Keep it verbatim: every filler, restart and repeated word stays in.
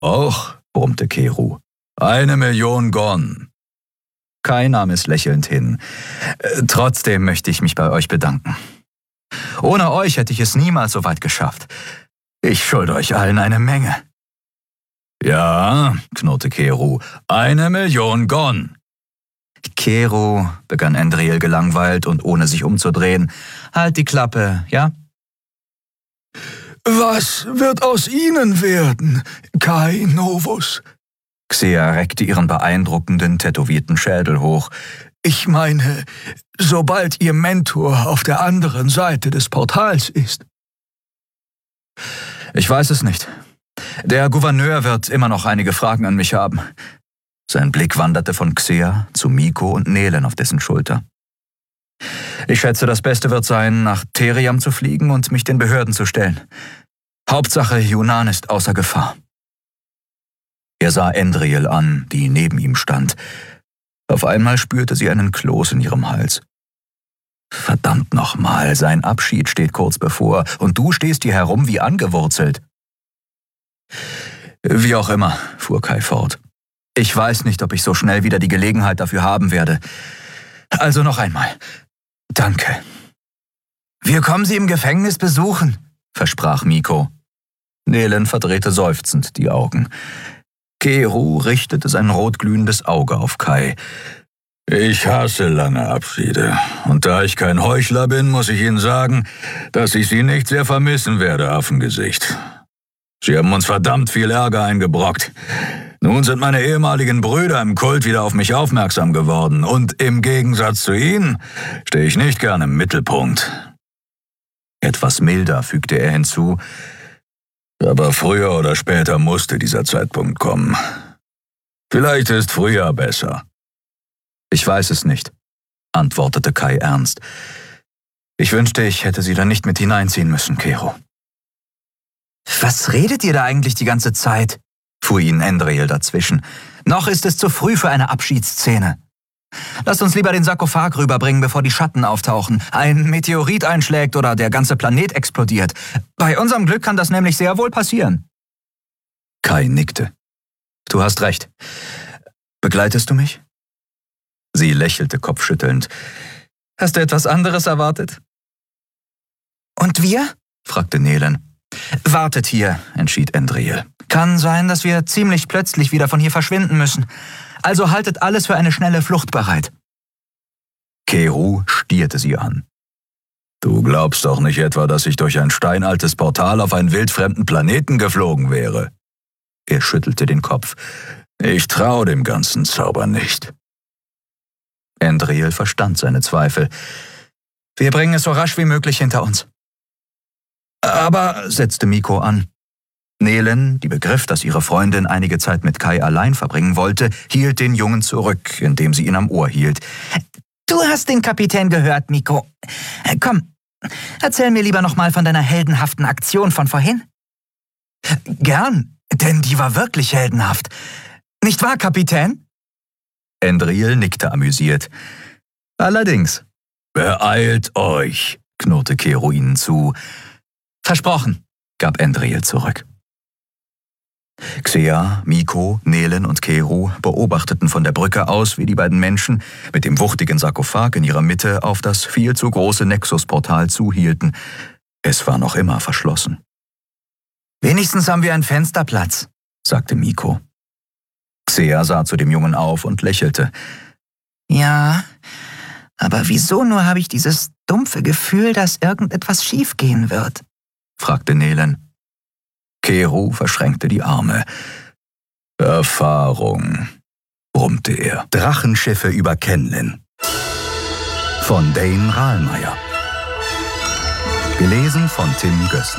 Och, brummte Keru. Eine Million Gon. Kai nahm es lächelnd hin. Trotzdem möchte ich mich bei euch bedanken. Ohne euch hätte ich es niemals so weit geschafft. Ich schulde euch allen eine Menge. Ja, knurrte Keru, eine Million Gon. Keru, begann Endriel gelangweilt und ohne sich umzudrehen. Halt die Klappe, ja? Was wird aus Ihnen werden, Kai Novus? Xea reckte ihren beeindruckenden, tätowierten Schädel hoch. Ich meine, sobald Ihr Mentor auf der anderen Seite des Portals ist. Ich weiß es nicht. Der Gouverneur wird immer noch einige Fragen an mich haben. Sein Blick wanderte von Xea zu Miko und Nelen auf dessen Schulter. Ich schätze, das Beste wird sein, nach Theriam zu fliegen und mich den Behörden zu stellen. Hauptsache, Yunnan ist außer Gefahr. Er sah Endriel an, die neben ihm stand. Auf einmal spürte sie einen Kloß in ihrem Hals. Verdammt nochmal, sein Abschied steht kurz bevor und du stehst hier herum wie angewurzelt. Wie auch immer, fuhr Kai fort. Ich weiß nicht, ob ich so schnell wieder die Gelegenheit dafür haben werde. Also noch einmal. Danke. Wir kommen Sie im Gefängnis besuchen, versprach Miko. Nelen verdrehte seufzend die Augen. Keru richtete sein rotglühendes Auge auf Kai. Ich hasse lange Abschiede. Und da ich kein Heuchler bin, muss ich Ihnen sagen, dass ich Sie nicht sehr vermissen werde, Affengesicht. Sie haben uns verdammt viel Ärger eingebrockt. Nun sind meine ehemaligen Brüder im Kult wieder auf mich aufmerksam geworden und im Gegensatz zu Ihnen stehe ich nicht gern im Mittelpunkt. Etwas milder fügte er hinzu, aber früher oder später musste dieser Zeitpunkt kommen. Vielleicht ist früher besser. Ich weiß es nicht, antwortete Kai ernst. Ich wünschte, ich hätte Sie da nicht mit hineinziehen müssen, Keru. Was redet ihr da eigentlich die ganze Zeit? Fuhr ihn Endriel dazwischen. Noch ist es zu früh für eine Abschiedsszene. Lasst uns lieber den Sarkophag rüberbringen, bevor die Schatten auftauchen, ein Meteorit einschlägt oder der ganze Planet explodiert. Bei unserem Glück kann das nämlich sehr wohl passieren. Kai nickte. Du hast recht. Begleitest du mich? Sie lächelte kopfschüttelnd. Hast du etwas anderes erwartet? Und wir? Fragte Nelen. Wartet hier, entschied Endriel. Kann sein, dass wir ziemlich plötzlich wieder von hier verschwinden müssen. Also haltet alles für eine schnelle Flucht bereit. Keru stierte sie an. Du glaubst doch nicht etwa, dass ich durch ein steinaltes Portal auf einen wildfremden Planeten geflogen wäre? Er schüttelte den Kopf. Ich traue dem ganzen Zauber nicht. Endriel verstand seine Zweifel. Wir bringen es so rasch wie möglich hinter uns. Aber, setzte Miko an. Nelen, die begriff, dass ihre Freundin einige Zeit mit Kai allein verbringen wollte, hielt den Jungen zurück, indem sie ihn am Ohr hielt. Du hast den Kapitän gehört, Miko. Komm, erzähl mir lieber nochmal von deiner heldenhaften Aktion von vorhin. Gern, denn die war wirklich heldenhaft. Nicht wahr, Kapitän? Endriel nickte amüsiert. Allerdings. Beeilt euch, knurrte Keru ihnen zu. Versprochen, gab Endriel zurück. Xea, Miko, Nelen und Keru beobachteten von der Brücke aus, wie die beiden Menschen mit dem wuchtigen Sarkophag in ihrer Mitte auf das viel zu große Nexus-Portal zuhielten. Es war noch immer verschlossen. Wenigstens haben wir einen Fensterplatz, sagte Miko. Xea sah zu dem Jungen auf und lächelte. Ja, aber wieso nur habe ich dieses dumpfe Gefühl, dass irgendetwas schiefgehen wird? Fragte Nelen. Keru verschränkte die Arme. Erfahrung, brummte er. Drachenschiffe über Kenlin. Von Dane Rahlmeier. Gelesen von Tim Gössen.